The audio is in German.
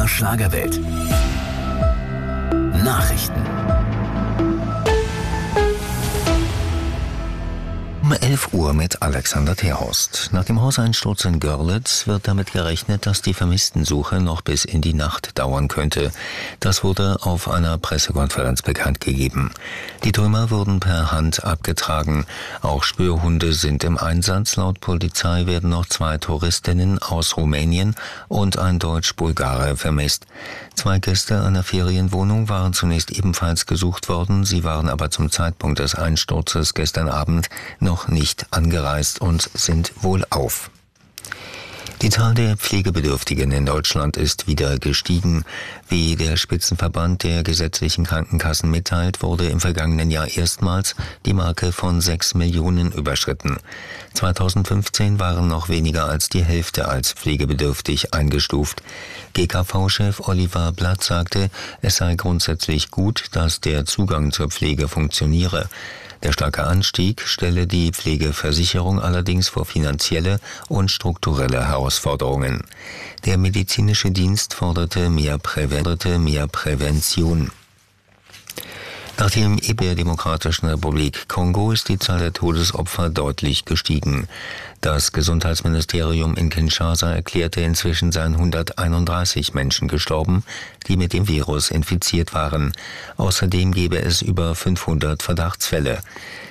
MDR Schlagerwelt. Nachrichten. Um 11 Uhr mit Alexander Terhorst. Nach dem Hauseinsturz in Görlitz wird damit gerechnet, dass die Vermisstensuche noch bis in die Nacht dauern könnte. Das wurde auf einer Pressekonferenz bekannt gegeben. Die Trümmer wurden per Hand abgetragen. Auch Spürhunde sind im Einsatz. Laut Polizei werden noch 2 Touristinnen aus Rumänien und ein Deutsch-Bulgare vermisst. 2 Gäste einer Ferienwohnung waren zunächst ebenfalls gesucht worden. Sie waren aber zum Zeitpunkt des Einsturzes gestern Abend noch nicht angereist und sind wohlauf. Die Zahl der Pflegebedürftigen in Deutschland ist wieder gestiegen. Wie der Spitzenverband der gesetzlichen Krankenkassen mitteilt, wurde im vergangenen Jahr erstmals die Marke von 6 Millionen überschritten. 2015 waren noch weniger als die Hälfte als pflegebedürftig eingestuft. GKV-Chef Oliver Blatt sagte, es sei grundsätzlich gut, dass der Zugang zur Pflege funktioniere. Der starke Anstieg stelle die Pflegeversicherung allerdings vor finanzielle und strukturelle Herausforderungen. Der medizinische Dienst forderte mehr Prävention. Nach dem Ebola der Demokratischen Republik Kongo ist die Zahl der Todesopfer deutlich gestiegen. Das Gesundheitsministerium in Kinshasa erklärte, inzwischen seien 131 Menschen gestorben, die mit dem Virus infiziert waren. Außerdem gebe es über 500 Verdachtsfälle.